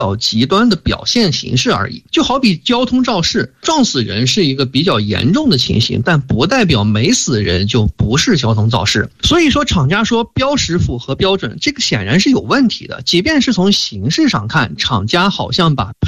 极端的表现形式而已。就好比交通肇事，撞死人是一个比较严重的情形，但不代表没死人就不是交通肇事。所以说厂家说标识符合标准，这个显然是有问题的。即便是从形式上看，厂家好像把